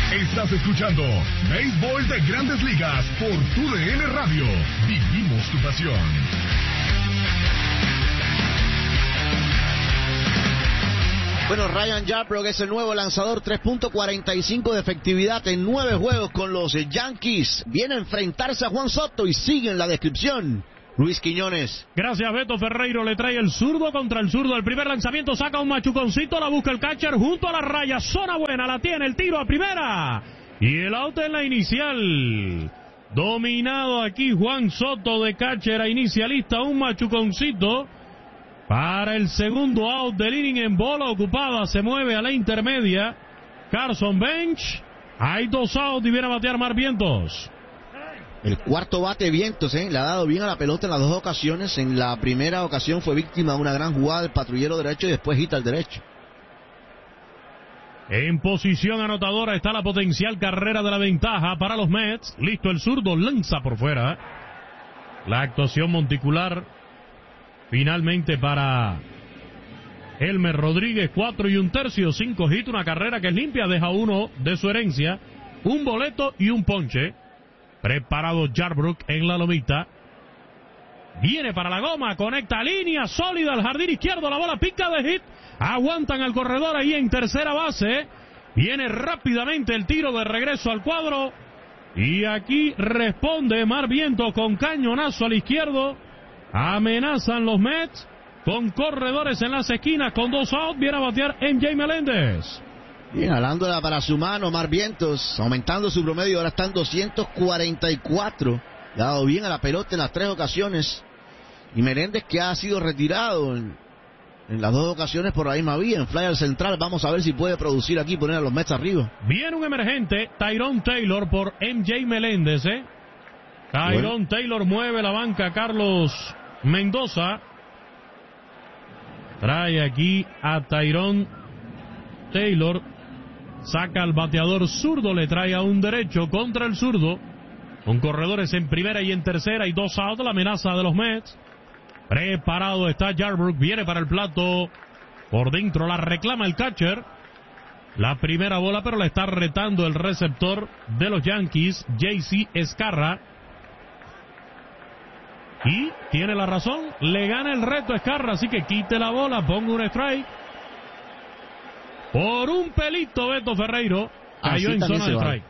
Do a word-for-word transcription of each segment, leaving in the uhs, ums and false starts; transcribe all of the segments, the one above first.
Estás escuchando Béisbol de Grandes Ligas por Tu D N Radio. Vivimos tu pasión. Bueno, Ryan Yarbrough es el nuevo lanzador, tres punto cuarenta y cinco de efectividad en nueve juegos con los Yankees. Viene a enfrentarse a Juan Soto y sigue en la descripción Luis Quiñones. Gracias, Beto Ferreiro. Le trae el zurdo contra el zurdo. El primer lanzamiento saca un machuconcito, la busca el catcher junto a la raya. Zona buena, la tiene, el tiro a primera. Y el out en la inicial. Dominado aquí Juan Soto de catcher a inicialista, un machuconcito. Para el segundo out del inning en bola ocupada, se mueve a la intermedia. Carson Bench. Hay dos outs y viene a batear Mark Vientos. El cuarto bate Vientos, ¿eh? Le ha dado bien a la pelota en las dos ocasiones. En la primera ocasión fue víctima de una gran jugada del patrullero derecho y después hita al derecho. En posición anotadora está la potencial carrera de la ventaja para los Mets. Listo el zurdo, lanza por fuera. La actuación monticular finalmente para Elmer Rodríguez, cuatro y un tercio, cinco hits, una carrera que es limpia, deja uno de su herencia, un boleto y un ponche. Preparado Yarbrough en la lomita. Viene para la goma, conecta línea sólida al jardín izquierdo, la bola pica de hit. Aguantan al corredor ahí en tercera base. Viene rápidamente el tiro de regreso al cuadro. Y aquí responde Mark Vientos con cañonazo al izquierdo. Amenazan los Mets con corredores en las esquinas con dos outs. Viene a batear M J Meléndez. Bien, jalándola para su mano, Mark Vientos, aumentando su promedio, ahora está en doscientos cuarenta y cuatro. Le ha dado bien a la pelota en las tres ocasiones. Y Meléndez, que ha sido retirado en, en las dos ocasiones por la misma vía, en fly al central. Vamos a ver si puede producir aquí y poner a los Mets arriba. Viene un emergente, Tyrone Taylor por M J Meléndez, ¿eh? Tyrone bueno. Taylor mueve la banca, Carlos Mendoza. Trae aquí a Tyrone Taylor. Saca al bateador zurdo, le trae a un derecho contra el zurdo. Con corredores en primera y en tercera y dos outs, la amenaza de los Mets. Preparado está Yarbrough, viene para el plato. Por dentro la reclama el catcher. La primera bola, pero la está retando el receptor de los Yankees, J C Escarra. Y tiene la razón, le gana el reto a Escarra, así que quite la bola, ponga un strike. Por un pelito, Beto Ferreiro cayó en zona de strike.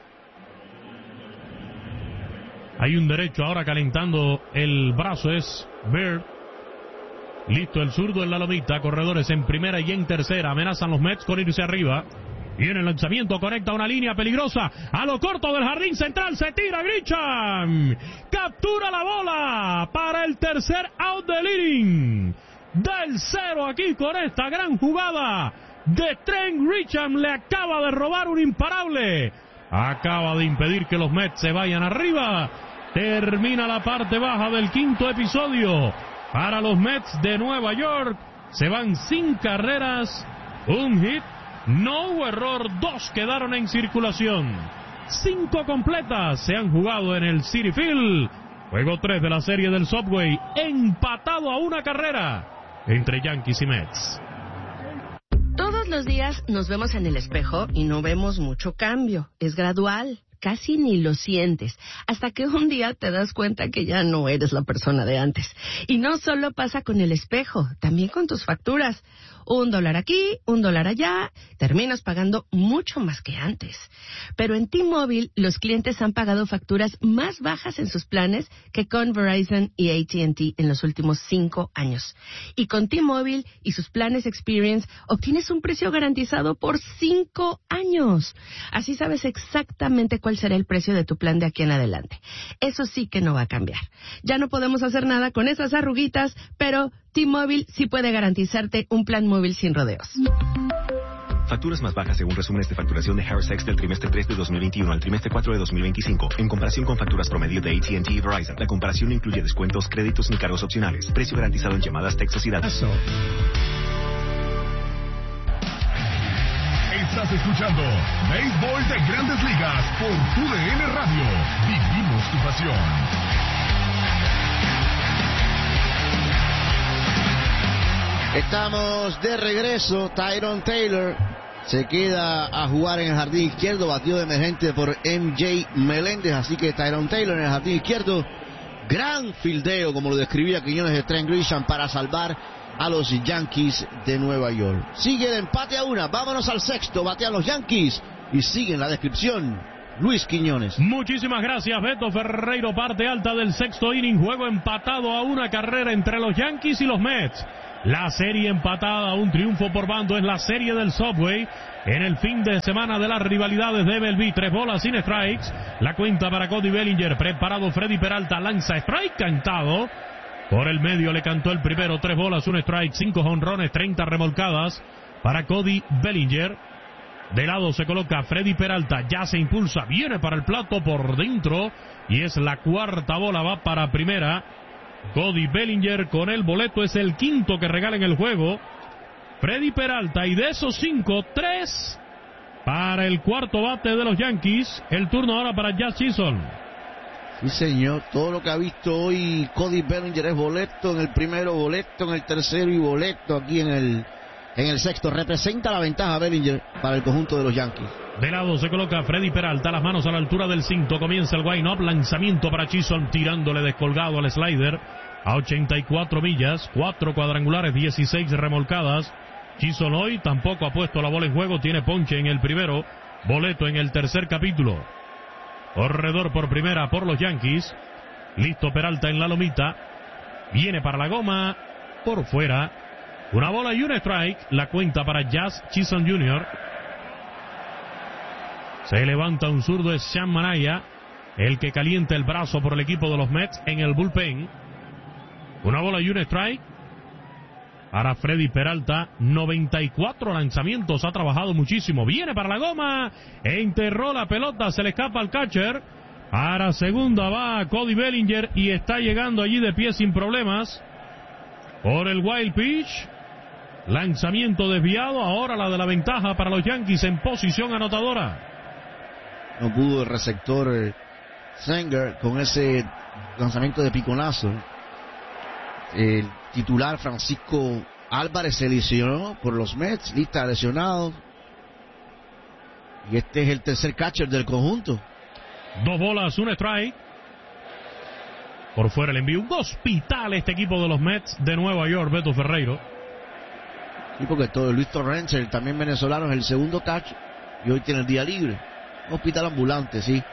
Hay un derecho ahora calentando el brazo, es Bird. Listo el zurdo en la lomita, corredores en primera y en tercera, amenazan los Mets con irse arriba. Viene el lanzamiento, conecta una línea peligrosa a lo corto del jardín central, se tira Grisham, captura la bola para el tercer out del inning. Del cero aquí con esta gran jugada de Trent Grisham, le acaba de robar un imparable, acaba de impedir que los Mets se vayan arriba. Termina la parte baja del quinto episodio para los Mets de Nueva York. Se van sin carreras, un hit, no hubo error, dos quedaron en circulación. Cinco completas se han jugado en el Citi Field. Juego tres de la serie del Subway, empatado a una carrera entre Yankees y Mets. Todos los días nos vemos en el espejo y no vemos mucho cambio. Es gradual, casi ni lo sientes, hasta que un día te das cuenta que ya no eres la persona de antes. Y no solo pasa con el espejo, también con tus facturas. Un dólar aquí, un dólar allá, terminas pagando mucho más que antes. Pero en T-Mobile, los clientes han pagado facturas más bajas en sus planes que con Verizon y A T and T en los últimos cinco años. Y con T-Mobile y sus planes Experience, obtienes un precio garantizado por cinco años. Así sabes exactamente cuál será el precio de tu plan de aquí en adelante. Eso sí que no va a cambiar. Ya no podemos hacer nada con esas arruguitas, pero T-Mobile sí puede garantizarte un plan móvil sin rodeos. Facturas más bajas según resúmenes de facturación de Harris X del trimestre tres de dos mil veintiuno al trimestre cuatro de dos mil veinticinco. En comparación con facturas promedio de A T and T y Verizon, la comparación no incluye descuentos, créditos ni cargos opcionales. Precio garantizado en llamadas, textos y datos. Eso. Estás escuchando Béisbol de Grandes Ligas por Tu D N Radio. Vivimos tu pasión. Estamos de regreso. Tyrone Taylor se queda a jugar en el jardín izquierdo, batió de emergente por M J Meléndez, así que Tyrone Taylor en el jardín izquierdo. Gran fildeo, como lo describía Quiñones, de Trent Grisham para salvar a los Yankees de Nueva York. Sigue el empate a una, vámonos al sexto, batean los Yankees y sigue en la descripción Luis Quiñones. Muchísimas gracias, Beto Ferreiro. Parte alta del sexto inning, juego empatado a una carrera entre los Yankees y los Mets. La serie empatada, un triunfo por bando, es la serie del Subway. En el fin de semana de las rivalidades de M L B, tres bolas sin strikes. La cuenta para Cody Bellinger, preparado Freddy Peralta, lanza strike cantado. Por el medio le cantó el primero, tres bolas, un strike, cinco jonrones, treinta remolcadas para Cody Bellinger. De lado se coloca Freddy Peralta, ya se impulsa, viene para el plato por dentro y es la cuarta bola, va para primera. Cody Bellinger con el boleto, es el quinto que regala en el juego Freddy Peralta, y de esos cinco, tres para el cuarto bate de los Yankees. El turno ahora para Jazz Chisholm. Sí, señor, todo lo que ha visto hoy Cody Bellinger es boleto en el primero, boleto en el tercero y boleto aquí en el en el sexto. Representa la ventaja Bellinger para el conjunto de los Yankees. De lado se coloca Freddy Peralta, las manos a la altura del cinto, comienza el wind-up, lanzamiento para Chisholm, tirándole descolgado al slider a ochenta y cuatro millas, cuatro cuadrangulares, dieciséis remolcadas. Chisholm hoy tampoco ha puesto la bola en juego, tiene ponche en el primero, boleto en el tercer capítulo. Corredor por primera por los Yankees, listo Peralta en la lomita, viene para la goma, por fuera, una bola y un strike, la cuenta para Jazz Chisholm junior Se levanta un zurdo, es Sean Manaya, el que calienta el brazo por el equipo de los Mets en el bullpen. Una bola y un strike para Freddy Peralta, noventa y cuatro lanzamientos, ha trabajado muchísimo, viene para la goma, enterró la pelota, se le escapa al catcher, para segunda va Cody Bellinger y está llegando allí de pie sin problemas por el wild pitch, lanzamiento desviado, ahora la de la ventaja para los Yankees en posición anotadora. No pudo el receptor eh, Sanger con ese lanzamiento de piconazo. El titular Francisco Álvarez se lesionó por los Mets, lista de lesionados. Y este es el tercer catcher del conjunto. Dos bolas, un strike. Por fuera el envío, un hospital este equipo de los Mets de Nueva York, Beto Ferreiro. Sí, porque todo Luis Torrens, el también venezolano, es el segundo catcher y hoy tiene el día libre. Un hospital ambulante, sí.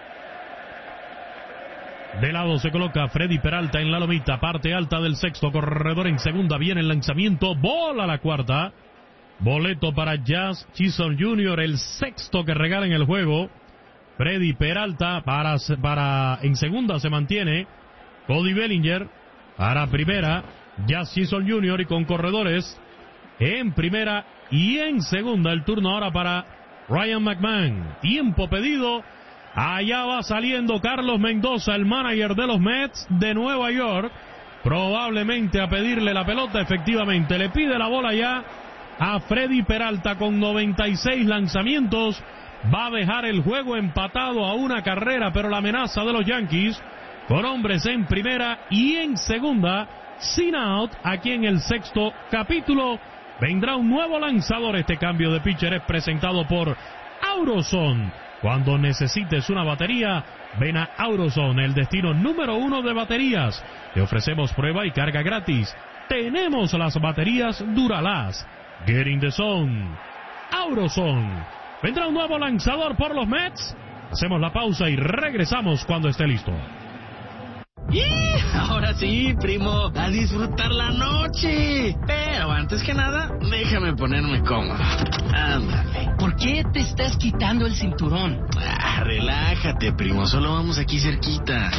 De lado se coloca Freddy Peralta en la lomita, parte alta del sexto, corredor en segunda, viene el lanzamiento, bola a la cuarta, boleto para Jazz Chisholm junior, el sexto que regala en el juego. Freddy Peralta para, para en segunda se mantiene Cody Bellinger, para primera Jazz Chisholm junior y con corredores en primera y en segunda. El turno ahora para Ryan McMahon, tiempo pedido. Allá va saliendo Carlos Mendoza, el manager de los Mets de Nueva York, probablemente a pedirle la pelota. Efectivamente, le pide la bola ya a Freddy Peralta con noventa y seis lanzamientos. Va a dejar el juego empatado a una carrera, pero la amenaza de los Yankees, con hombres en primera y en segunda, sin out, aquí en el sexto capítulo. Vendrá un nuevo lanzador. Este cambio de pitcher es presentado por Auroson. Cuando necesites una batería, ven a Auroson, el destino número uno de baterías. Te ofrecemos prueba y carga gratis. Tenemos las baterías Duralast. Get in the zone. Auroson. Vendrá un nuevo lanzador por los Mets. Hacemos la pausa y regresamos cuando esté listo. ¡Y! Ahora sí, primo, a disfrutar la noche. Pero antes que nada, déjame ponerme cómodo. Ándale. ¿Por qué te estás quitando el cinturón? Ah, relájate, primo, solo vamos aquí cerquita.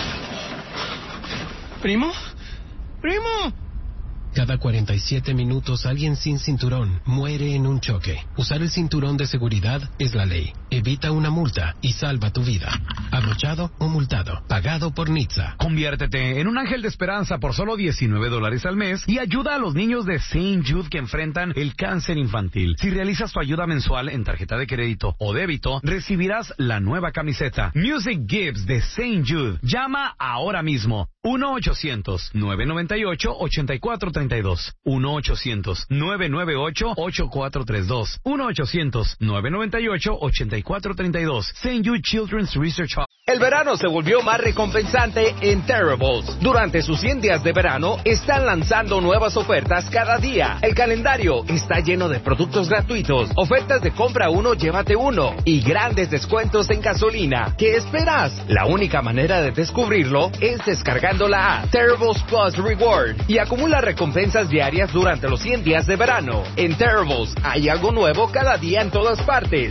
¿Primo? ¡Primo! Cada cuarenta y siete minutos alguien sin cinturón muere en un choque. Usar el cinturón de seguridad es la ley. Evita una multa y salva tu vida. Abrochado o multado. Pagado por N H T S A. Conviértete en un ángel de esperanza por solo diecinueve dólares al mes y ayuda a los niños de Saint Jude que enfrentan el cáncer infantil. Si realizas tu ayuda mensual en tarjeta de crédito o débito, recibirás la nueva camiseta Music Gives de Saint Jude. Llama ahora mismo uno ochocientos, nueve noventa y ocho, ochenta y cuatro treinta treinta y dos. uno ochocientos nueve nueve ocho ocho cuatro tres dos. uno ochocientos nueve nueve ocho ocho cuatro tres dos. Saint Jude Children's Research Hub. El verano se volvió más recompensante en Terribles. Durante sus cien días de verano, están lanzando nuevas ofertas cada día. El calendario está lleno de productos gratuitos, ofertas de compra uno, llévate uno y grandes descuentos en gasolina. ¿Qué esperas? La única manera de descubrirlo es descargando la app Terribles Plus Reward y acumula recompensas diarias durante los cien días de verano. En Terribles hay algo nuevo cada día en todas partes.